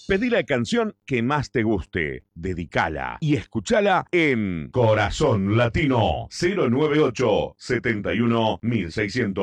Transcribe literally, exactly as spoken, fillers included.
Pedí la canción que más te guste, dedicala y escuchala en Corazón Latino cero nueve ocho, setenta y uno, mil seiscientos.